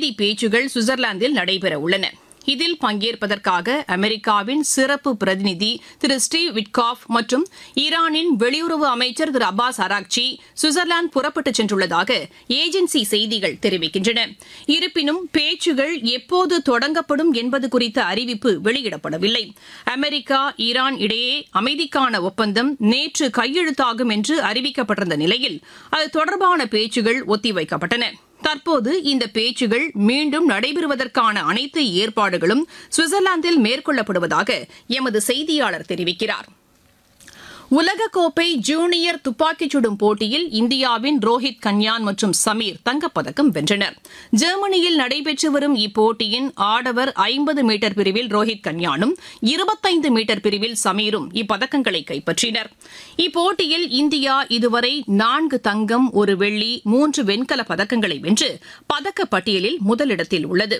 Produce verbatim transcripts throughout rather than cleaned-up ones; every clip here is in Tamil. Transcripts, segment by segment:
அமைதி பேச்சுகள் சுவிட்சர்லாந்தில் நடைபெற உள்ளன. இதில் பங்கேற்பதற்காக அமெரிக்காவின் சிறப்பு பிரதிநிதி திரு ஸ்டீவ் விட்காஃப் மற்றும் ஈரானின் வெளியுறவு அமைச்சர் திரு அப்பாஸ் அராக்சி சுவிட்சர்லாந்து புறப்பட்டுச் சென்றுள்ளதாக ஏஜென்சி செய்திகள் தெரிவிக்கின்றன. இருப்பினும் பேச்சுகள் எப்போது தொடங்கப்படும் என்பது குறித்த அறிவிப்பு வெளியிடப்படவில்லை. அமெரிக்கா ஈரான் இடையே அமைதிக்கான ஒப்பந்தம் நேற்று கையெழுத்தாகும் என்று அறிவிக்கப்பட்டிருந்த நிலையில் அது தொடர்பான பேச்சுகள் ஒத்திவைக்கப்பட்டன. தற்போது இந்த பேச்சுகள் மீண்டும் நடைபெறுவதற்கான அனைத்து ஏற்பாடுகளும் சுவிட்சர்லாந்தில் மேற்கொள்ளப்படுவதாக எமது செய்தியாளர் தெரிவிக்கிறார். உலகக்கோப்பை ஜூனியர் துப்பாக்கிச் சுடும் போட்டியில் இந்தியாவின் ரோஹித் கன்யான் மற்றும் சமீர் தங்கப்பதக்கம் வென்றனர். ஜெர்மனியில் நடைபெற்று வரும் இப்போட்டியின் ஆடவர் ஐம்பது மீட்டர் பிரிவில் ரோஹித் கன்யானும் இருபத்தைந்து மீட்டர் பிரிவில் சமீரும் இப்பதக்கங்களை கைப்பற்றினர். இப்போட்டியில் இந்தியா இதுவரை நான்கு தங்கம், ஒரு வெள்ளி, மூன்று வெண்கல பதக்கங்களை வென்று பதக்கப் பட்டியலில் முதலிடத்தில் உள்ளது.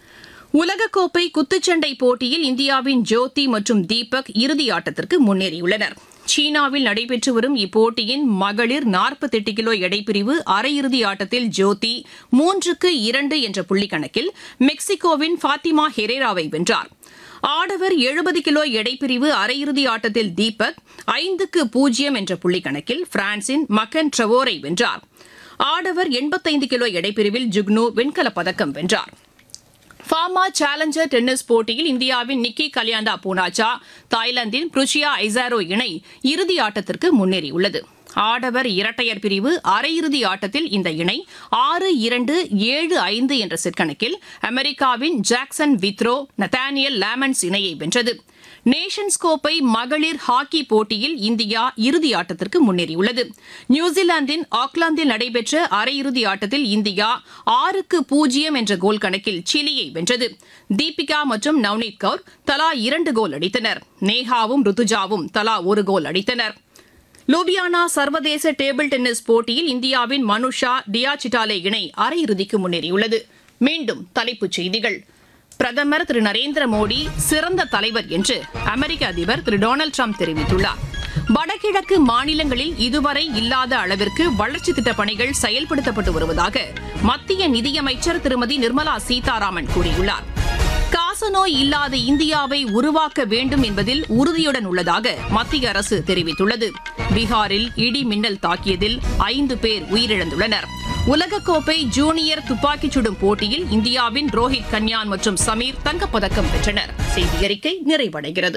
உலகக்கோப்பை குத்துச்சண்டை போட்டியில் இந்தியாவின் ஜோதி மற்றும் தீபக் இறுதி ஆட்டத்திற்கு முன்னேறியுள்ளனர். சீனாவில் நடைபெற்று வரும் இப்போட்டியின் மகளிர் நாற்பத்தெட்டு கிலோ எடைப்பிரிவு அரையிறுதி ஆட்டத்தில் ஜோதி மூன்றுக்கு இரண்டு என்ற புள்ளிக்கணக்கில் மெக்சிகோவின் ஃபாத்திமா ஹெரேராவை வென்றார். ஆடவர் எழுபது கிலோ எடைப்பிரிவு அரையிறுதி ஆட்டத்தில் தீபக் ஐந்துக்கு பூஜ்ஜியம் என்ற புள்ளிக்கணக்கில் பிரான்சின் மக்கன் ட்ரெவோரை வென்றார். ஆடவர் எண்பத்தைந்து கிலோ எடைப்பிரிவில் ஜுக்னு வெண்கலப் பதக்கம் வென்றார். ஃபார்மா சேலஞ்சர் டென்னிஸ் போட்டியில் இந்தியாவின் நிக்கி கல்யாண்டா பூனாச்சா தாய்லாந்தின் புருச்சியா ஐசாரோ இணை இறுதி ஆட்டத்திற்கு முன்னேறியுள்ளது. ஆடவர் இரட்டையர் பிரிவு அரையிறுதி ஆட்டத்தில் இந்த இணை ஆறு இரண்டு ஏழு ஐந்து என்ற செட் கணக்கில் அமெரிக்காவின் ஜாக்சன் வித்ரோ நத்தானியல் லேமன்ஸ் இணையை வென்றது. நேஷன்ஸ் கோப்பை மகளிர் ஹாக்கி போட்டியில் இந்தியா இறுதி ஆட்டத்திற்கு முன்னேறியுள்ளது. நியூசிலாந்தின் ஆக்லாந்தில் நடைபெற்ற அரையிறுதி ஆட்டத்தில் இந்தியா ஆறுக்கு பூஜ்ஜியம் என்ற கோல் கணக்கில் சிலியை வென்றது. தீபிகா மற்றும் நவ்னீத் கவுர் தலா இரண்டு கோல் அடித்தனர். நேஹாவும் ருத்துஜாவும் தலா ஒரு கோல் அடித்தனர். லூபியானா சர்வதேச டேபிள் டென்னிஸ் போட்டியில் இந்தியாவின் மனுஷா டியா சிட்டாலே இணை அரையிறுதிக்கு முன்னேறியுள்ளது. மீண்டும் தலைப்புச் செய்திகள். பிரதமர் திரு நரேந்திர மோடி சிறந்த தலைவர் என்று அமெரிக்க அதிபர் திரு டொனால்டு டிரம்ப் தெரிவித்துள்ளார். வடகிழக்கு மாநிலங்களில் இதுவரை இல்லாத அளவிற்கு வளர்ச்சி திட்டப் பணிகள் செயல்படுத்தப்பட்டு வருவதாக மத்திய நிதியமைச்சர் திருமதி நிர்மலா சீதாராமன் கூறியுள்ளார். காசநோய் இல்லாத இந்தியாவை உருவாக்க வேண்டும் என்பதில் உறுதியுடன் உள்ளதாக மத்திய அரசு தெரிவித்துள்ளது. பீகாரில் இடி மின்னல் தாக்கியதில் ஐந்து பேர் உயிரிழந்துள்ளனர். உலகக்கோப்பை ஜூனியர் துப்பாக்கிச் சுடும் போட்டியில் இந்தியாவின் ரோஹித் கன்யான் மற்றும் சமீர் தங்கப்பதக்கம் வென்றனர். செய்தி அறிக்கை நிறைவடைகிறது.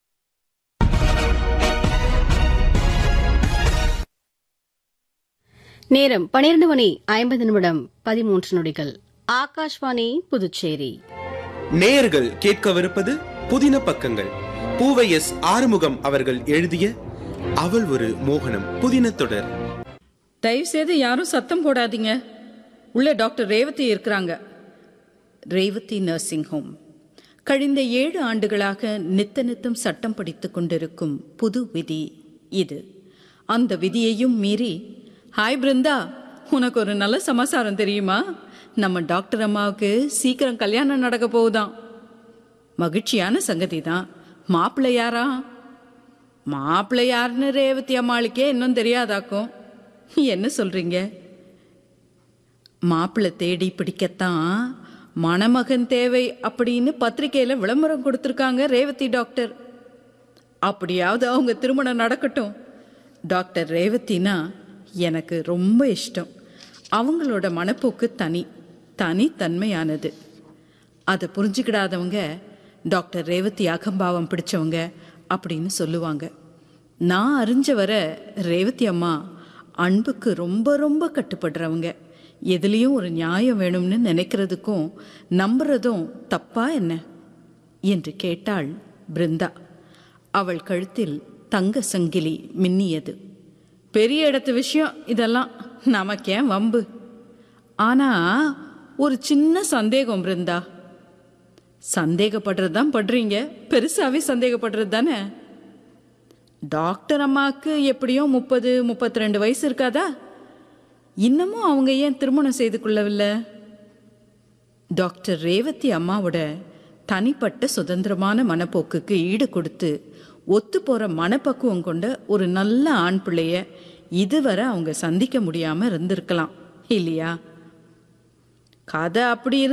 நேரம் பனிரண்டு மணி ஐம்பது நிமிடம் பதிமூன்று நொடிகள். ஆகாஷ்வாணி புதுச்சேரி. நேயர்கள் கேட்கவிருப்பது புதின பக்கங்கள். பூவை எஸ் ஆறுமுகம் அவர்கள் எழுதிய அவள் ஒரு மோகனம் புதின தொடர். தயவு செய்து யாரும் சத்தம் போடாதீங்க. உள்ள டாக்டர் ரேவதி இருக்கிறாங்க. ரேவதி நர்சிங் ஹோம் கழிந்த ஏழு ஆண்டுகளாக நித்த நித்தம் சட்டம் படித்துக் கொண்டிருக்கும் புது விதி இது. அந்த விதியையும் மீறி, ஹாய் பிருந்தா, உனக்கு ஒரு நல்ல சமாச்சாரம் தெரியுமா? நம்ம டாக்டர் அம்மாவுக்கு சீக்கிரம் கல்யாணம் நடக்க போகுதாம். மகிழ்ச்சியான சங்கதி தான். மாப்பிள்ளை யாரா? மாப்பிள்ளை யாருன்னு ரேவதி அம்மாளுக்கே இன்னும் தெரியாதாக்கும். என்ன சொல்றீங்க? மாப்பிள்ளை தேடி பிடிக்கத்தான் மணமகன் தேவை அப்படின்னு பத்திரிகையில விளம்பரம் கொடுத்துருக்காங்க ரேவதி டாக்டர். அப்படியாவது அவங்க திருமணம் நடக்கட்டும். டாக்டர் ரேவதினா எனக்கு ரொம்ப இஷ்டம். அவங்களோட மனப்போக்கு தனி தனித்தன்மையானது. அதை புரிஞ்சுக்கிடாதவங்க டாக்டர் ரேவதி அகம்பாவம் பிடிச்சவங்க அப்படின்னு சொல்லுவாங்க. நான் அறிஞ்ச வர ரேவதி அம்மா அன்புக்கு ரொம்ப ரொம்ப கட்டுப்படுறவங்க. எதுலேயும் ஒரு நியாயம் வேணும்னு நினைக்கிறதுக்கும் நம்புறதும் தப்பா என்ன என்று கேட்டாள் பிருந்தா. அவள் கழுத்தில் தங்க சங்கிலி மின்னியது. பெரிய இடத்து விஷயம் இதெல்லாம், நமக்கேன் வம்பு? ஆனா ஒரு சின்ன சந்தேகம் பிருந்தா. சந்தேகப்படுறது தான் படுறீங்க, பெருசாவே சந்தேகப்படுறது தானே? டாக்டர் அம்மாவுக்கு எப்படியோ முப்பது முப்பத்தி ரெண்டு வயசு இருக்காதா? இன்னமும் அவங்க ஏன் திருமணம் செய்து கொள்ளவில்லை? டாக்டர் ரேவதி அம்மாவோட தனிப்பட்ட சுதந்திரமான மனப்போக்குக்கு ஈடு கொடுத்து ஒத்து போற மனப்பக்குவம் கொண்ட ஒரு நல்ல ஆண் பிள்ளைய இதுவரை அவங்க சந்திக்க முடியாம இருந்திருக்கலாம் இல்லையா? கதை அப்படி